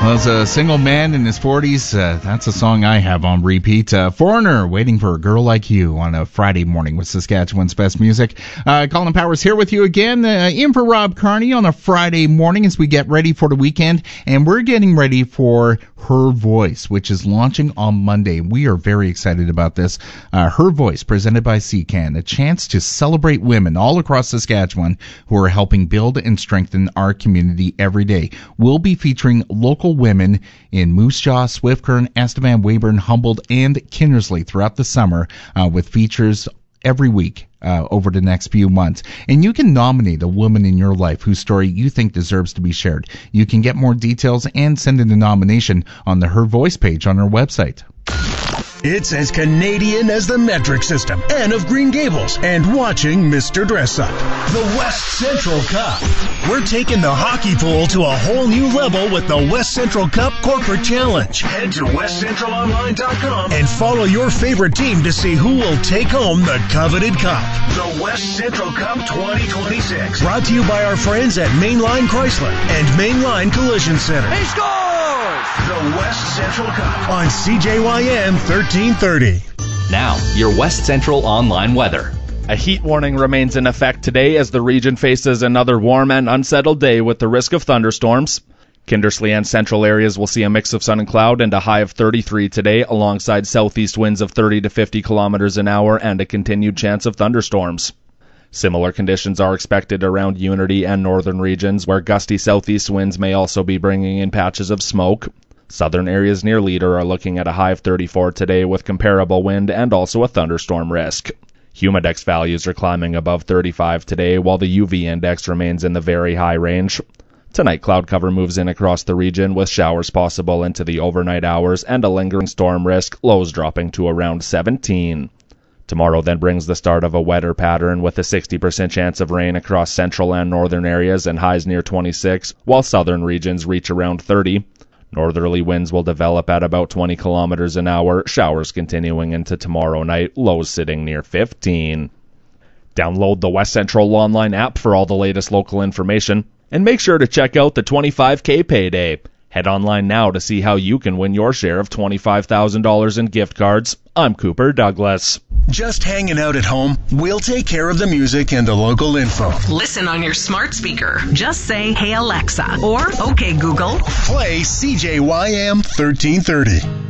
Well, as a single man in his 40s, that's a song I have on repeat. Foreigner, Waiting for a Girl Like You on a Friday morning with Saskatchewan's best music. Colin Powers here with you again, in for Rob Carney on a Friday morning as we get ready for the weekend. And we're getting ready for Her Voice, which is launching on Monday. We are very excited about this. Her Voice, presented by CCAN, a chance to celebrate women all across Saskatchewan who are helping build and strengthen our community every day. We'll be featuring local women in Moose Jaw, Swift Current, Estevan, Weyburn, Humboldt, and Kinnersley throughout the summer with features every week over the next few months. And you can nominate a woman in your life whose story you think deserves to be shared. You can get more details and send in a nomination on the Her Voice page on our website. It's as Canadian as the metric system, Anne of Green Gables, and watching Mr. Dress Up. The West Central Cup. We're taking the hockey pool to a whole new level with the West Central Cup Corporate Challenge. Head to westcentralonline.com and follow your favorite team to see who will take home the coveted cup. The West Central Cup 2026. Brought to you by our friends at Mainline Chrysler and Mainline Collision Center. He scores! The West Central Cup on CJYM 1330. Now, your West Central online weather. A heat warning remains in effect today as the region faces another warm and unsettled day with the risk of thunderstorms. Kindersley and central areas will see a mix of sun and cloud and a high of 33 today, alongside southeast winds of 30 to 50 kilometers an hour and a continued chance of thunderstorms. Similar conditions are expected around Unity and northern regions, where gusty southeast winds may also be bringing in patches of smoke. Southern areas near Leader are looking at a high of 34 today with comparable wind and also a thunderstorm risk. Humidex values are climbing above 35 today, while the UV index remains in the very high range. Tonight, cloud cover moves in across the region with showers possible into the overnight hours and a lingering storm risk, lows dropping to around 17. Tomorrow then brings the start of a wetter pattern with a 60% chance of rain across central and northern areas and highs near 26, while southern regions reach around 30. Northerly winds will develop at about 20 kilometers an hour, showers continuing into tomorrow night, lows sitting near 15. Download the West Central online app for all the latest local information, and make sure to check out the 25K payday. Head online now to see how you can win your share of $25,000 in gift cards. I'm Cooper Douglas. Just hanging out at home? We'll take care of the music and the local info. Listen on your smart speaker. Just say, "Hey Alexa," or "Okay Google." Play CJYM 1330.